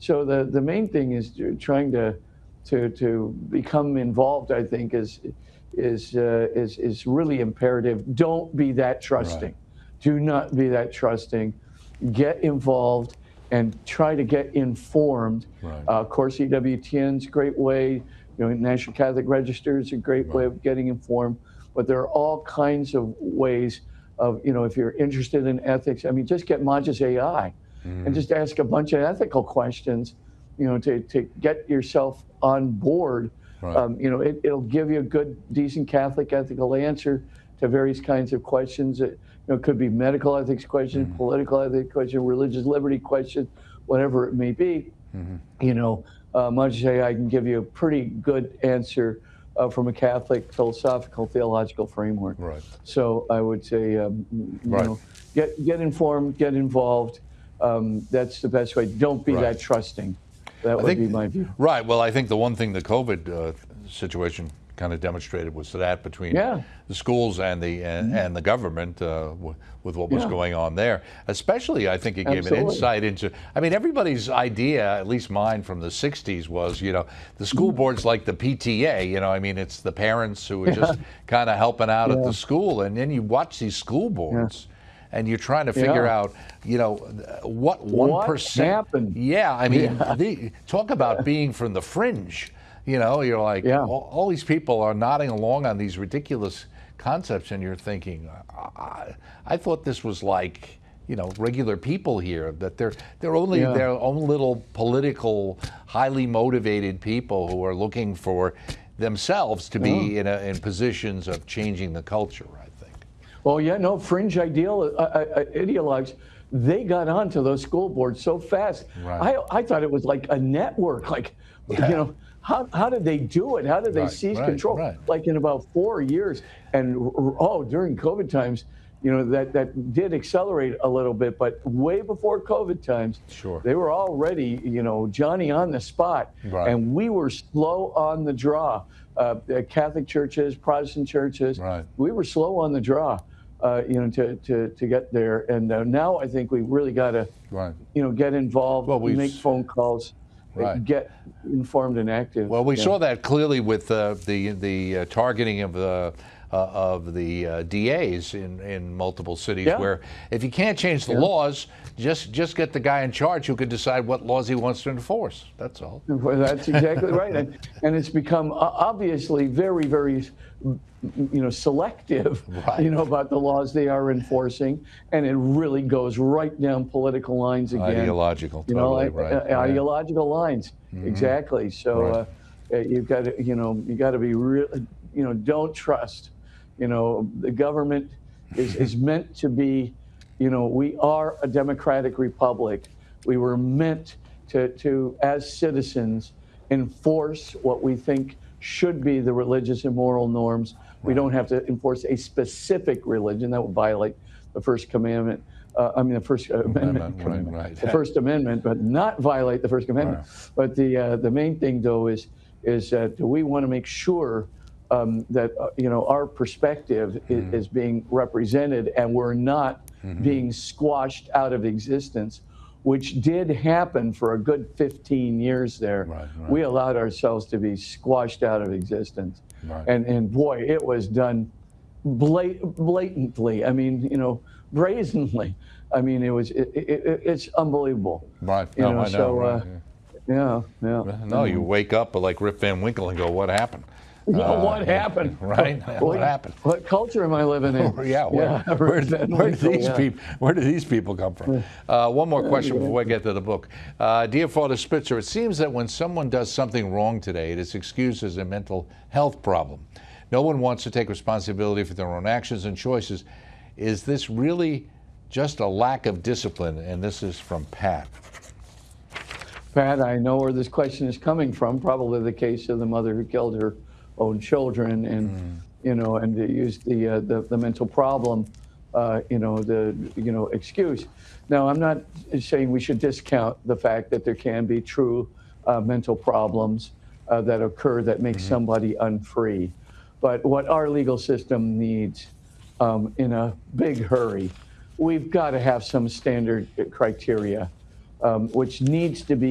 So the main thing is trying to become involved. I think is really imperative. Don't be that trusting. Right. Do not be that trusting. Get involved and try to get informed. Right. Of course, EWTN's a great way. National Catholic Register is a great way of getting informed. But there are all kinds of ways of, if you're interested in ethics, I mean, just get Magis AI and just ask a bunch of ethical questions, to get yourself on board. Right. It'll give you a good, decent Catholic ethical answer to various kinds of questions. It could be medical ethics question, political ethics question, religious liberty question, whatever it may be. Magis AI can give you a pretty good answer from a Catholic philosophical theological framework. Right. So I would say, get informed, get involved. That's the best way. Don't be that trusting. That would be my view. Right. Well, I think the one thing the COVID situation kind of demonstrated was that between the schools and the government with what was going on there. Especially, I think it gave an insight into, I mean, everybody's idea, at least mine from the 60s, was, the school board's like the PTA, I mean, it's the parents who are just kind of helping out at the school. And then you watch these school boards and you're trying to figure out, what 1% happened. Yeah, I mean, talk about being from the fringe. You're like, all these people are nodding along on these ridiculous concepts, and you're thinking, I thought this was like, regular people here, that they're only their own little political, highly motivated people who are looking for themselves to be in positions of changing the culture, I think. Well, fringe ideologues, they got onto those school boards so fast. Right. I thought it was like a network, how did they do it? How did they seize control? Right. Like in about 4 years. And during COVID times, that did accelerate a little bit, but way before COVID times, they were already, Johnny on the spot. Right. And we were slow on the draw. Catholic churches, Protestant churches, we were slow on the draw, to get there. And now I think we really got to, get involved, make phone calls. Get informed and active. Well, we saw that clearly with the targeting of the DAs in multiple cities, where if you can't change the laws, just get the guy in charge who can decide what laws he wants to enforce. That's all. Well, that's exactly right, and it's become obviously very, very, selective, about the laws they are enforcing, and it really goes right down political lines again. Ideological, totally right. Ideological lines, exactly. So you've got to, you got to be real. Don't trust. The government is meant to be. We are a democratic republic. We were meant to, as citizens, enforce what we think should be the religious and moral norms. We don't have to enforce a specific religion. That would violate the First Commandment. The First Amendment. The First Amendment, but not violate the First Amendment. But the main thing, though, is that we want to make sure that our perspective is being represented, and we're not being squashed out of existence, which did happen for a good 15 years there. We allowed ourselves to be squashed out of existence. And boy, it was done blatantly. I mean, brazenly. I mean, it's unbelievable. Right. No, I know. No, you wake up like Rip Van Winkle and go, what happened? What happened? Right? What happened? What culture am I living in? Where do these people come from? One more question before I get to the book. Dear Father Spitzer, it seems that when someone does something wrong today, it is excused as a mental health problem. No one wants to take responsibility for their own actions and choices. Is this really just a lack of discipline? And this is from Pat. Pat, I know where this question is coming from. Probably the case of the mother who killed her own children, and and to use the mental problem, excuse. Now, I'm not saying we should discount the fact that there can be true mental problems that occur that make somebody unfree, but what our legal system needs in a big hurry, we've got to have some standard criteria, which needs to be